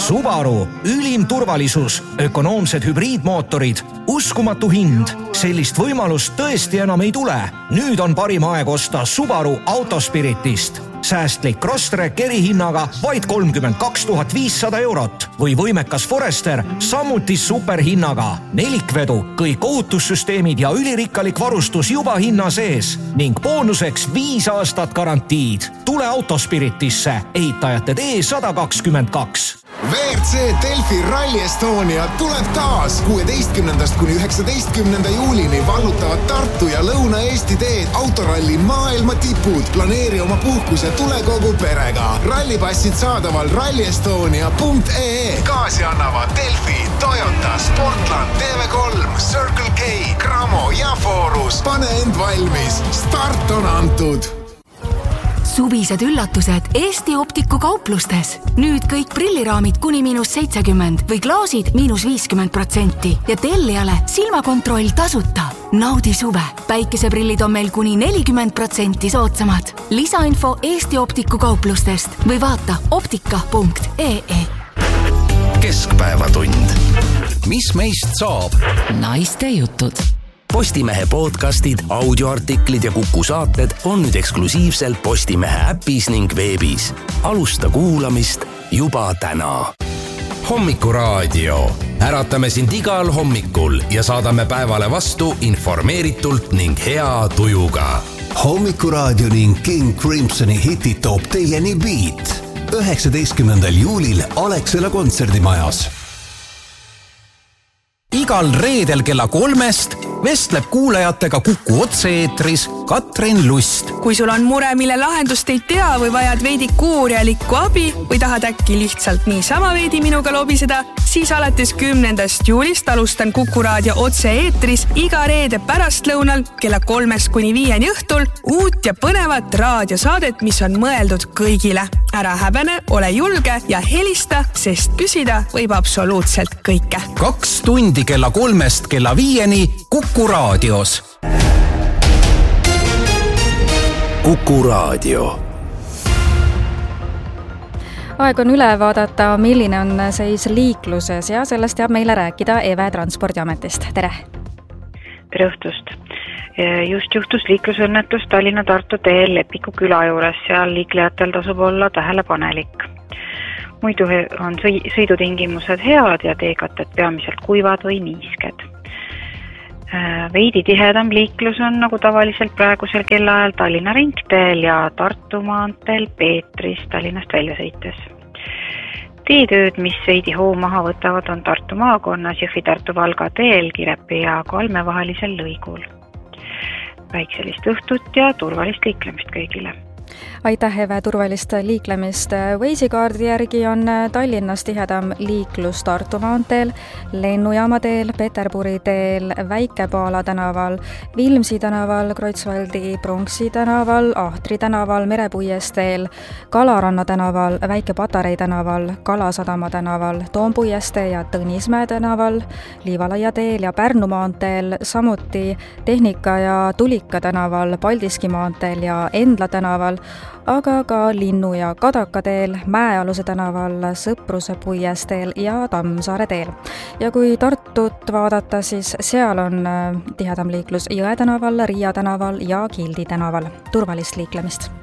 Subaru, ülim turvalisus, ökonoomsed hübriidmootorid, uskumatu hind. Sellist võimalust tõesti enam ei tule. Nüüd on parim aeg osta Subaru Autospiritist. Säästlik Crosstrek erihinnaga vaid 32 500 eurot või võimekas Forester samuti superhinnaga. Nelikvedu, kõik ohutussüsteemid ja ülirikkalik varustus juba hinna sees ning boonuseks 5 aastat garantiid. Tule Autospiritisse, ehitajate tee 122. WRC Delfi Rally Estonia tuleb taas 16. kuni 19. juulini vallutavad Tartu ja Lõuna-Eesti teed autoralli maailma tipud. Planeeri oma puhkus ja tule kogu perega. Rallipassid saadaval rallyestonia.ee. Kaasi annavad Delfi, Toyota, Sportland, TV3, Circle K, Cramo ja Forus. Pane end valmis. Start on antud. Suvised üllatused Eesti Optiku kauplustes. Nüüd kõik prilliraamid kuni -70% või klaasid -50% ja tellijale silmakontroll tasuta. Naudi suve. Päikeseprillid on meil kuni 40% soodsamad. Lisainfo Eesti Optiku kauplustest või vaata optika.ee. Keskpäevatund. Mis meist saab? Naiste jutud. Postimehe podcastid, audioartiklid ja Kuku saated on nüüd eksklusiivselt Postimehe äpis ning veebis. Alusta kuulamist juba täna. Hommikuraadio. Äratame sind igal hommikul ja saadame päevale vastu informeeritult ning hea tujuga. Hommikuraadio ning King Crimsoni hitid toob teieni Beat. 19. juulil Alexela kontserdimajas. Igal reedel kella 3 vestleb kuulajatega Kuku otse-eetris Katrin Lust. Kui sul on mure, mille lahendust ei tea või vajad veidi kuurjalikku abi või tahad äkki lihtsalt niisama veidi minuga lobiseda, siis alates 10. juulist alustan Kuku raadio otse-eetris iga reede pärastlõunal kella 3 kuni 5 õhtul uut ja põnevat raadiosaadet, mis on mõeldud kõigile. Ära häbene, ole julge ja helista, sest küsida võib absoluutselt kõike. 2 tundi kella 3 kella 5 Kuku raadios. Kuku raadio. Aeg on üle vaadata, milline on seis liikluses ja sellest teab meile rääkida Eve Transpordiametist. Tere! Tere õhtust! Just juhtus liiklusõnnetus Tallinna-Tartu teel Lepiku küla juures, seal liiklejatel tasub olla tähelepanelik. Muidu on sõidutingimused head ja teekated peamiselt kuivad või niisked. Veidi tihedam liiklus on nagu tavaliselt praegusel kellaajal Tallinna ringteel ja Tartu maanteel Peetris Tallinnast välja sõites. Teetööd, mis veidi hoo maha võtavad, on Tartu maakonnas Jõhvi-Tartu-Valga teel Kirepi ja Kalme vahelisel lõigul. Väikselist õhtut ja turvalist liiklemist kõigile. Aitäh, Eve, turvalist liiklemist. Weisi-kaardi järgi on Tallinnas tihedam liiklus Tartu maanteel, Lennujaama teel, Peterburi teel, Väike-Paala tänaval, Vilmsi tänaval, Kreutzwaldi Pronksi tänaval, Ahtri tänaval, Merepuiesteel, Kalaranna tänaval, Väike-Patarei tänaval, Kalasadama tänaval, Toompuieste ja Tõnismäe tänaval, Liivalaia teel ja Pärnu maanteel, samuti Tehnika ja Tulika tänaval, Paldiski maanteel ja Endla tänaval, aga ka Linnu- ja Kadaka teel, Mäealuse tänaval, Sõpruse puiesteel ja Tammsaare teel. Ja kui Tartut vaadata, siis seal on tihedam liiklus Jõe tänaval, Riia tänaval ja Gildi tänaval. Turvalist liiklemist!